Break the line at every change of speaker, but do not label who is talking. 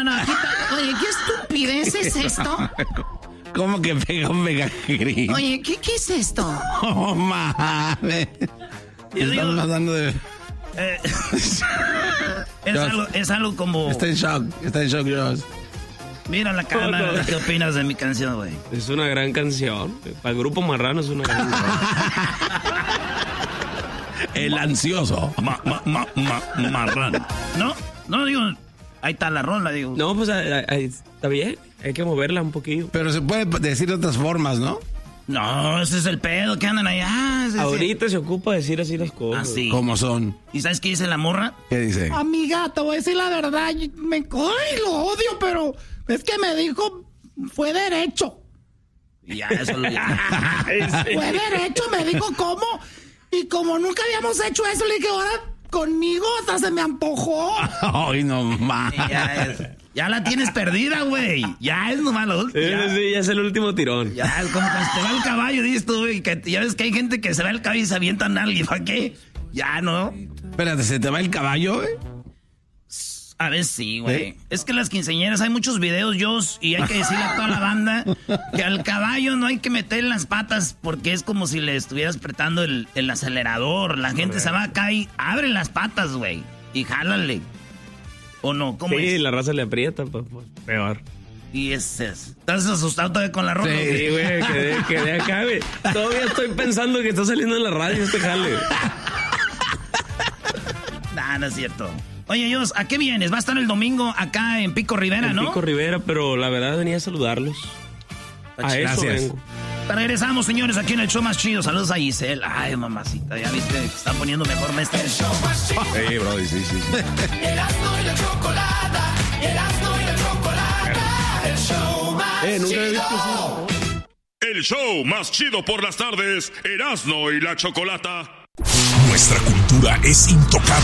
Oye, ¿qué estupidez es esto?
¿Cómo que pega un mega gris?
Oye, ¿qué es esto?
Oh, mames. Están hablando de...
es algo como...
Está en shock, Josh.
Mira la cara, ¿qué opinas de mi canción, güey?
Es una gran canción. Para el Grupo Marrano es una gran canción.
El ansioso.
Marrano. No, digo... Ahí está la rola, digo.
No, pues está bien. Hay que moverla un poquito.
Pero se puede decir de otras formas, ¿no?
No, ese es el pedo que andan allá.
Ahorita se ocupa decir así las cosas.
Así.
¿Cómo son?
¿Y sabes qué dice la morra?
¿Qué dice?
Amiga, te voy a decir la verdad. Lo odio, pero es que me dijo, fue derecho.
Ya, eso lo
Fue derecho, me dijo cómo. Y como nunca habíamos hecho eso, le dije, ahora conmigo hasta se me antojó.
Ay, no más.
Ya la tienes perdida, güey. Ya es nomás lo último.
Sí, ya es el último tirón.
Ya es como cuando se te va el caballo, dices tú, güey. Que ya ves que hay gente que se va el caballo y se avientan a alguien. ¿Para qué? Ya, ¿no?
Espérate, ¿se te va el caballo, güey?
A ver, sí, güey. Es que las quinceañeras, hay muchos videos, y hay que decirle a toda la banda que al caballo no hay que meter las patas porque es como si le estuvieras apretando el acelerador. La gente se va acá y abre las patas, güey, y jálale. ¿O no? ¿Cómo es?
Sí, la raza le aprieta, pues, peor.
Y ¿estás asustado todavía con la ropa?
Sí, güey, quedé acá, güey. Todavía estoy pensando que está saliendo en la radio este jale.
Nah, no es cierto. Oye, Dios, ¿a qué vienes? Va a estar el domingo acá en Pico Rivera, ¿no?
En Pico Rivera, pero la verdad venía a saludarlos. A eso vengo.
Regresamos, señores, aquí en el show más chido. Saludos a Giselle. Ay, mamacita, ya viste que está poniendo mejor maestra.
El show más chido.
Sí, bro, sí.
Erasmo y la chocolata. Erasmo y la chocolata. El show más
nunca
chido.
he visto eso.
El show más chido por las tardes. Erasmo y la chocolata.
Nuestra cultura es intocable.